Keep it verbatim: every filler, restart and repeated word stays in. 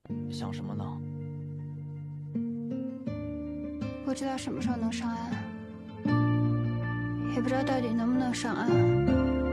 想什么呢？ 不知道什么时候能上岸，也不知道到底能不能上岸。